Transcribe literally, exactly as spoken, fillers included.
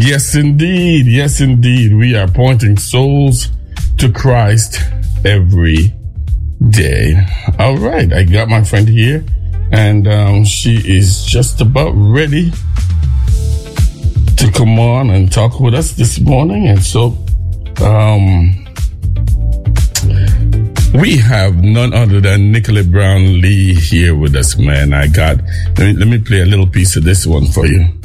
Yes, indeed. Yes, indeed. We are pointing souls to Christ every day. All right. I got my friend here, and um, she is just about ready to come on and talk with us this morning. And so um, we have none other than Nicolette Brown Lee here with us, man. I got, let me, let me play a little piece of this one for you.